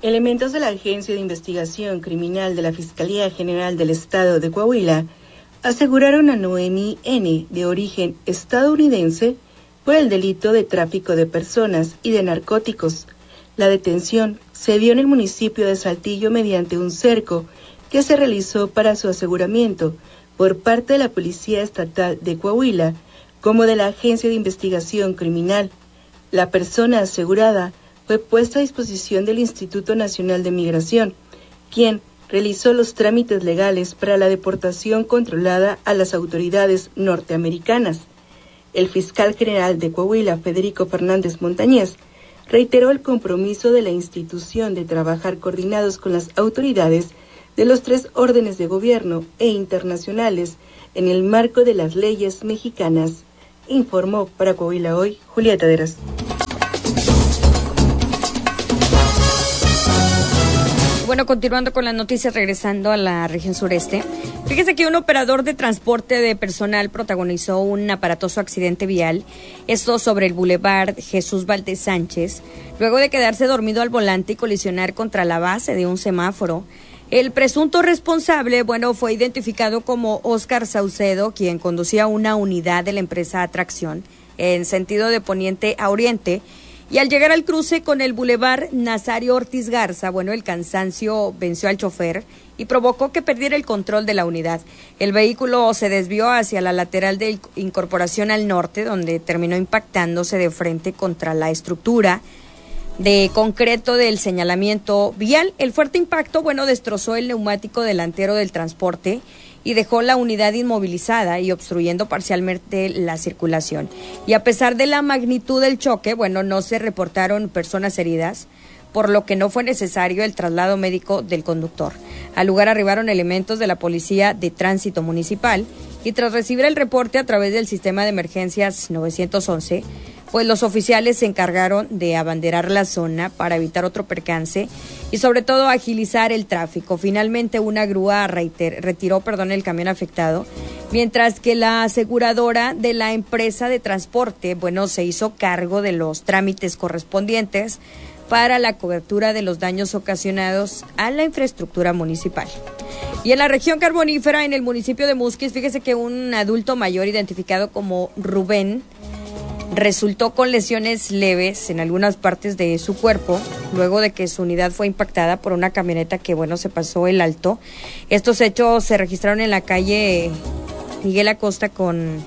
Elementos de la Agencia de Investigación Criminal de la Fiscalía General del Estado de Coahuila aseguraron a Noemi N., de origen estadounidense, por el delito de tráfico de personas y de narcóticos. La detención se dio en el municipio de Saltillo mediante un cerco que se realizó para su aseguramiento por parte de la Policía Estatal de Coahuila como de la Agencia de Investigación Criminal. La persona asegurada fue puesta a disposición del Instituto Nacional de Migración, quien realizó los trámites legales para la deportación controlada a las autoridades norteamericanas. El fiscal general de Coahuila, Federico Fernández Montañez, reiteró el compromiso de la institución de trabajar coordinados con las autoridades de los 3 órdenes de gobierno e internacionales en el marco de las leyes mexicanas. Informó para Coahuila Hoy, Julieta Deras. Bueno, continuando con las noticias, regresando a la región sureste. Fíjese que un operador de transporte de personal protagonizó un aparatoso accidente vial, esto sobre el Boulevard Jesús Valdez Sánchez, luego de quedarse dormido al volante y colisionar contra la base de un semáforo. El presunto responsable, fue identificado como Óscar Saucedo, quien conducía una unidad de la empresa Atracción en sentido de poniente a oriente. Y al llegar al cruce con el Boulevard Nazario Ortiz Garza, el cansancio venció al chofer y provocó que perdiera el control de la unidad. El vehículo se desvió hacia la lateral de Incorporación al Norte, donde terminó impactándose de frente contra la estructura de concreto del señalamiento vial. El fuerte impacto, destrozó el neumático delantero del transporte y dejó la unidad inmovilizada y obstruyendo parcialmente la circulación. Y a pesar de la magnitud del choque, no se reportaron personas heridas, por lo que no fue necesario el traslado médico del conductor. Al lugar arribaron elementos de la Policía de Tránsito Municipal y tras recibir el reporte a través del sistema de emergencias 911, los oficiales se encargaron de abanderar la zona para evitar otro percance y sobre todo agilizar el tráfico. Finalmente una grúa retiró el camión afectado, mientras que la aseguradora de la empresa de transporte, se hizo cargo de los trámites correspondientes para la cobertura de los daños ocasionados a la infraestructura municipal. Y en la región carbonífera, en el municipio de Musquis, fíjese que un adulto mayor identificado como Rubén resultó con lesiones leves en algunas partes de su cuerpo, luego de que su unidad fue impactada por una camioneta que, se pasó el alto. Estos hechos se registraron en la calle Miguel Acosta con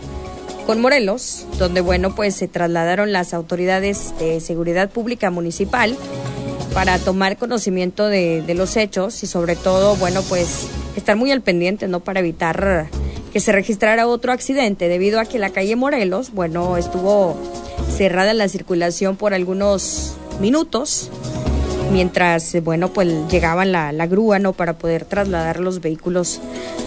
Morelos, donde, se trasladaron las autoridades de seguridad pública municipal para tomar conocimiento de los hechos y sobre todo, estar muy al pendiente, para evitar que se registrara otro accidente, debido a que la calle Morelos, estuvo cerrada la circulación por algunos minutos, mientras, llegaba la grúa, para poder trasladar los vehículos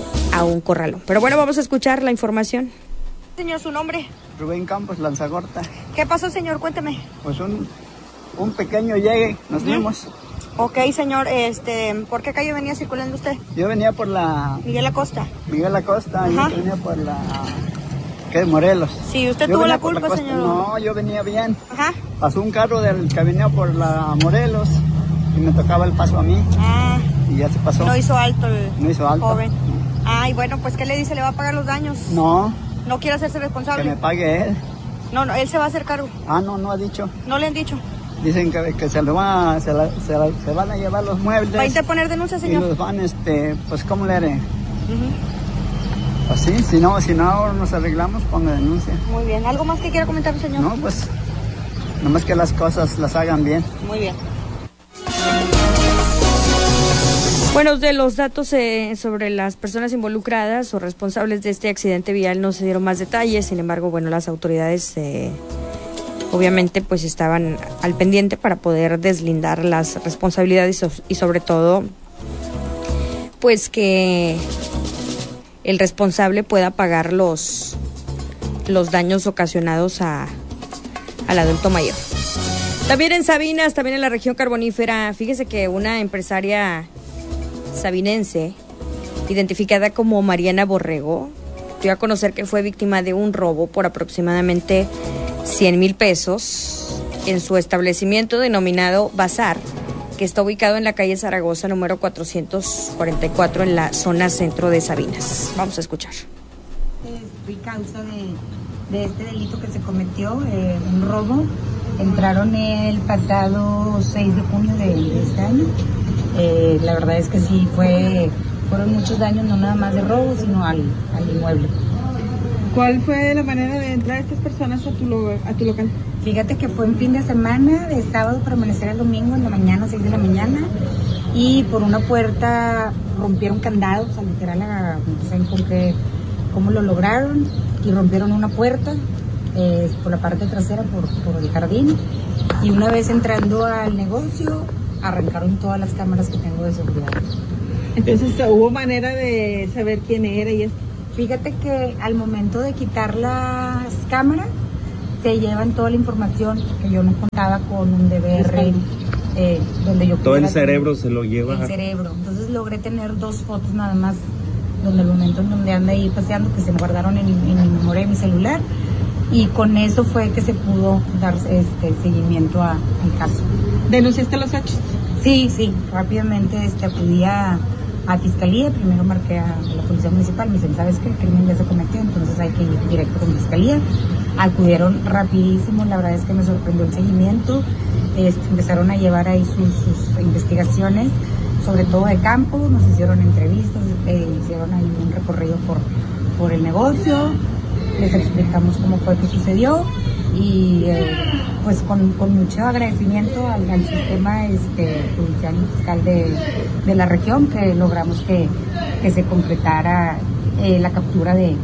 a un corralón. Pero vamos a escuchar la información. Señor, ¿su nombre? Rubén Campos Lanzagorta. ¿Qué pasó, señor? Cuénteme. Pues un pequeño llegue, nos vimos. Ok, señor, ¿por qué calle venía circulando usted? Yo venía por la... Miguel Acosta. Miguel Acosta, y yo venía por la... ¿Qué? Morelos. Sí, ¿usted tuvo la culpa, señor? No, yo venía bien. Ajá. Pasó un carro del que venía por la Morelos y me tocaba el paso a mí. Ah. Y ya se pasó. No hizo alto el joven. No. Ay, ¿qué le dice? ¿Le va a pagar los daños? No. ¿No quiere hacerse responsable? Que me pague él. No, él se va a hacer cargo. Ah, no ha dicho. ¿No le han dicho? Dicen que se van a llevar los muebles. ¿Va a interponer denuncia, señor? Y los van, pues, ¿cómo le haré? Pues sí, si no nos arreglamos, ponga denuncia. Muy bien. ¿Algo más que quiera comentar, señor? No, pues, nomás que las cosas las hagan bien. Muy bien. De los datos sobre las personas involucradas o responsables de este accidente vial no se dieron más detalles, sin embargo, las autoridades obviamente estaban al pendiente para poder deslindar las responsabilidades y sobre todo que el responsable pueda pagar los daños ocasionados al adulto mayor. También en Sabinas, también en la región carbonífera, fíjese que una empresaria sabinense, identificada como Mariana Borrego, dio a conocer que fue víctima de un robo por aproximadamente 100,000 pesos en su establecimiento denominado Bazar, que está ubicado en la calle Zaragoza, número 444, en la zona centro de Sabinas. Vamos a escuchar. Fui causa de este delito que se cometió, un robo. Entraron el pasado 6 de junio de este año. La verdad es que sí, fueron muchos daños, no nada más de robo, sino al inmueble. ¿Cuál fue la manera de entrar estas personas a tu local? Fíjate que fue en fin de semana, de sábado para amanecer el domingo, en la mañana, 6 de la mañana, y por una puerta rompieron candados, o sea, literal, no saben cómo lo lograron, y rompieron una puerta por la parte trasera, por el jardín, y una vez entrando al negocio, arrancaron todas las cámaras que tengo de seguridad. Entonces, ¿hubo manera de saber quién era y esto? Fíjate que al momento de quitar las cámaras, se llevan toda la información, que yo no contaba con un DVR, donde yo... Todo el cerebro se lo lleva. El cerebro. Entonces logré tener 2 fotos nada más, donde el momento en donde anda ahí paseando, que se guardaron en mi memoria de mi celular, y con eso fue que se pudo dar seguimiento al caso. ¿Denunciaste los hechos? Sí, rápidamente acudí a Fiscalía, primero marqué a la Policía Municipal, me dicen, ¿sabes que el crimen ya se cometió? Entonces hay que ir directo con Fiscalía. Acudieron rapidísimo, la verdad es que me sorprendió el seguimiento, empezaron a llevar ahí sus investigaciones, sobre todo de campo, nos hicieron entrevistas, hicieron ahí un recorrido por el negocio, les explicamos cómo fue que sucedió, y pues con mucho agradecimiento al sistema judicial y fiscal de la región, que logramos que se concretara la captura de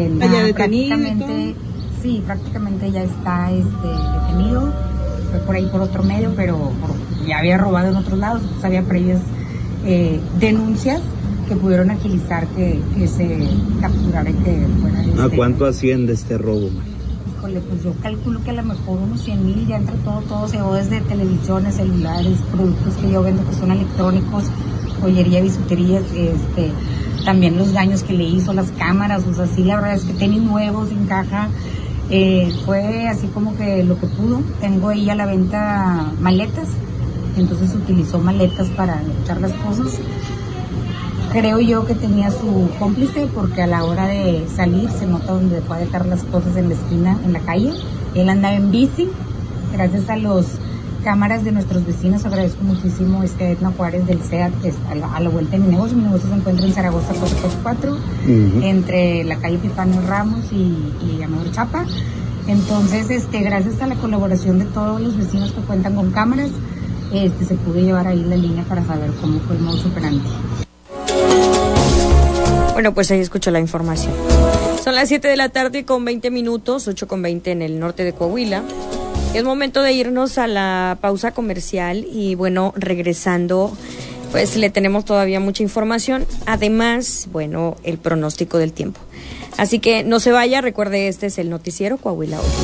prácticamente ya está detenido. Fue por ahí por otro medio, pero ya había robado en otros lados, pues había previas denuncias que pudieron agilizar que se capturara y que fuera... ¿A cuánto asciende este robo? Híjole, pues yo calculo que a lo mejor unos 100,000, ya entre todo se llevó, desde televisiones, celulares, productos que yo vendo que son electrónicos, joyería, bisuterías, también los daños que le hizo, las cámaras, o sea, sí, la verdad es que tenis nuevos en caja, fue así como que lo que pudo. Tengo ahí a la venta maletas, entonces utilizó maletas para echar las cosas. Creo yo que tenía su cómplice, porque a la hora de salir se nota donde fue a dejar las cosas en la esquina, en la calle. Él andaba en bici, gracias a los cámaras de nuestros vecinos. Agradezco muchísimo Edna Juárez del SEAT, que está a la vuelta de mi negocio. Mi negocio se encuentra en Zaragoza 444, entre la calle Epifanio Ramos y Amador Chapa. Entonces, gracias a la colaboración de todos los vecinos que cuentan con cámaras, se pudo llevar ahí la línea para saber cómo fue el modus operandi. Bueno, pues ahí escuchó la información. Son las 7 de la tarde con 20 minutos, 8:20 en el norte de Coahuila. Es momento de irnos a la pausa comercial y bueno, regresando, pues le tenemos todavía mucha información. Además, bueno, el pronóstico del tiempo. Así que no se vaya, recuerde, este es el noticiero Coahuila Hoy.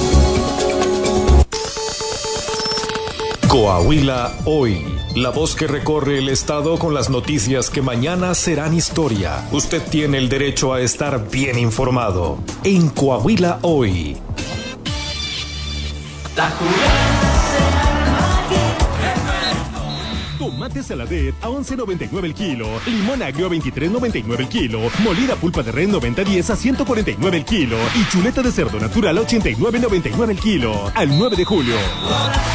Coahuila Hoy, la voz que recorre el estado con las noticias que mañana serán historia. Usted tiene el derecho a estar bien informado en Coahuila Hoy. Tomate saladet a $11.99 el kilo, limón agrio a $23.99 el kilo, molida pulpa de res 90-10 a $149 el kilo y chuleta de cerdo natural a $89.99 el kilo. Al 9 de julio.